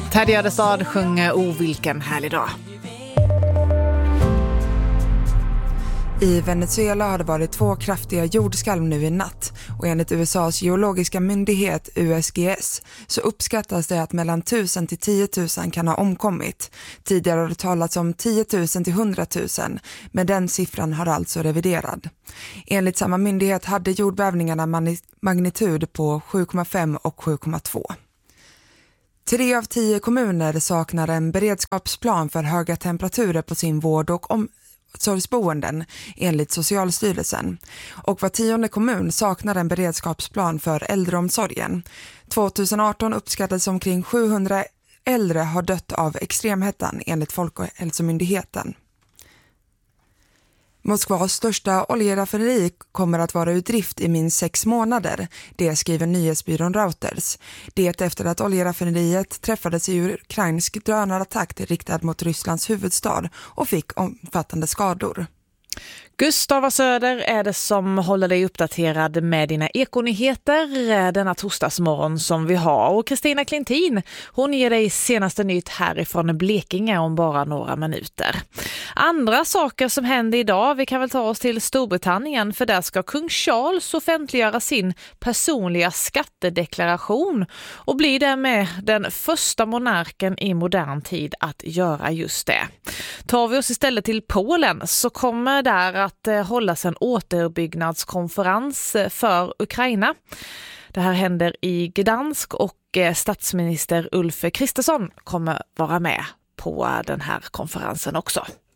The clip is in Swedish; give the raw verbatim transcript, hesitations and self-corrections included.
Teddy Adestad sjunger O vilken härlig dag. I Venezuela har det varit två kraftiga jordskalv nu i natt och enligt U S A:s geologiska myndighet U S G S så uppskattas det att mellan tusen till tio tusen kan ha omkommit. Tidigare har det talats om tio tusen till hundra tusen, men den siffran har alltså reviderad. Enligt samma myndighet hade jordbävningarna magnitud på sju komma fem och sju komma två. Tre av tio kommuner saknar en beredskapsplan för höga temperaturer på sin vård- och omsorgsboenden enligt Socialstyrelsen. Och var tionde kommun saknar en beredskapsplan för äldreomsorgen. tjugoarton uppskattades omkring sjuhundra äldre har dött av extremhettan enligt Folkhälsomyndigheten. Moskvas största oljeraffinaderi kommer att vara ur drift i minst sex månader, det skriver nyhetsbyrån Reuters. Det efter att oljeraffinaderiet träffades i ukrainsk drönarattack riktad mot Rysslands huvudstad och fick omfattande skador. Gustav Söder är det som håller dig uppdaterad med dina ekonyheter denna torsdagsmorgon som vi har. Och Kristina Klintin, hon ger dig senaste nytt härifrån Blekinge om bara några minuter. Andra saker som händer idag, vi kan väl ta oss till Storbritannien, för där ska kung Charles offentliggöra sin personliga skattedeklaration och bli därmed den första monarken i modern tid att göra just det. Tar vi oss istället till Polen så kommer där att hållas en återbyggnadskonferens för Ukraina. Det här händer i Gdansk och statsminister Ulf Kristersson kommer vara med på den här konferensen också.